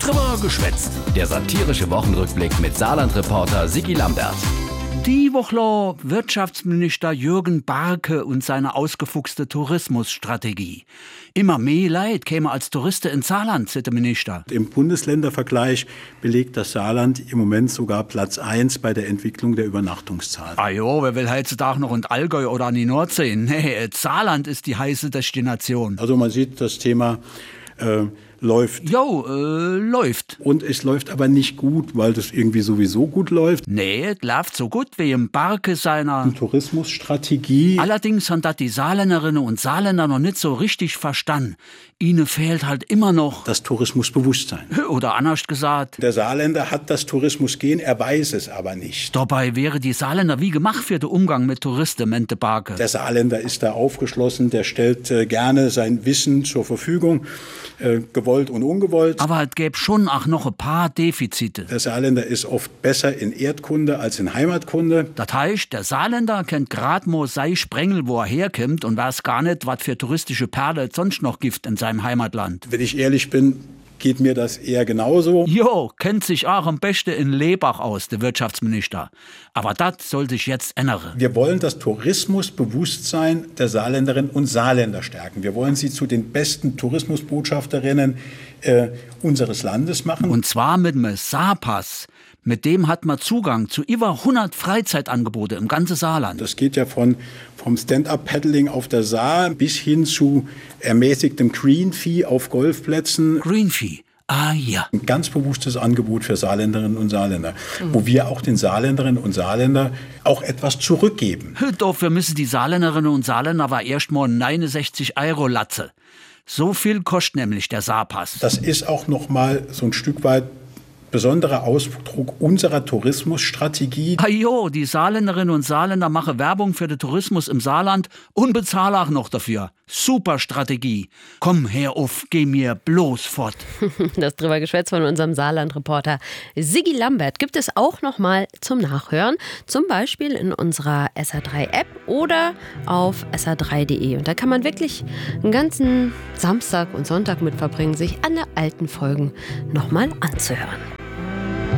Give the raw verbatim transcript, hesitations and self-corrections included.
Drüber geschwätzt. Der satirische Wochenrückblick mit Saarland-Reporter Sigi Lambert. Die Woche Wirtschaftsminister Jürgen Barke und seine ausgefuchste Tourismusstrategie. Immer mehr Leid käme als Touristen ins Saarland, sagt der Minister. Im Bundesländervergleich belegt das Saarland im Moment sogar Platz eins bei der Entwicklung der Übernachtungszahlen. Ah jo, wer will heutzutage noch in Allgäu oder an die Nordsee? Nee, Saarland ist die heiße Destination. Also man sieht, das Thema äh, läuft. Jo, äh, läuft. Und es läuft aber nicht gut, weil das irgendwie sowieso gut läuft. Nee, es läuft so gut wie im Barke seiner Tourismusstrategie. Allerdings haben das die Saarländerinnen und Saarländer noch nicht so richtig verstanden. Ihnen fehlt halt immer noch das Tourismusbewusstsein. Oder anders gesagt, der Saarländer hat das Tourismusgehen, er weiß es aber nicht. Dabei wäre die Saarländer wie gemacht für den Umgang mit Touristen, meinte Barke. Der Saarländer ist da aufgeschlossen, der stellt äh, gerne sein Wissen zur Verfügung, äh, gewollt und ungewollt. Aber es gäbe schon auch noch ein paar Defizite. Der Saarländer ist oft besser in Erdkunde als in Heimatkunde. Das heißt, der Saarländer kennt grad mal sei Sprengel, wo er herkommt und weiß gar nicht, was für touristische Perle es sonst noch gibt in seinem Heimatland. Wenn ich ehrlich bin, geht mir das eher genauso. Jo, kennt sich auch am besten in Lebach aus, der Wirtschaftsminister. Aber das soll sich jetzt ändern. Wir wollen das Tourismusbewusstsein der Saarländerinnen und Saarländer stärken. Wir wollen sie zu den besten Tourismusbotschafterinnen äh, unseres Landes machen. Und zwar mit einem Saarpass. Mit dem hat man Zugang zu über hundert Freizeitangebote im ganzen Saarland. Das geht ja von, vom Stand-up-Paddling auf der Saar bis hin zu ermäßigtem Green-Fee auf Golfplätzen. Green-Fee, ah ja. Ein ganz bewusstes Angebot für Saarländerinnen und Saarländer, mhm. wo wir auch den Saarländerinnen und Saarländern auch etwas zurückgeben. Dafür müssen die Saarländerinnen und Saarländer aber erst mal neunundsechzig Euro latze. So viel kostet nämlich der Saarpass. Das ist auch noch mal so ein Stück weit besonderer Ausdruck unserer Tourismusstrategie. Ah jo, die Saarländerinnen und Saarländer machen Werbung für den Tourismus im Saarland und bezahlen auch noch dafür. Super Strategie. Komm her auf, geh mir bloß fort. Das drüber Geschwätz von unserem Saarland-Reporter Sigi Lambert gibt es auch noch mal zum Nachhören. Zum Beispiel in unserer S R drei App oder auf S R drei Punkt de. Und da kann man wirklich einen ganzen Samstag und Sonntag mit verbringen, sich alle alten Folgen noch mal anzuhören.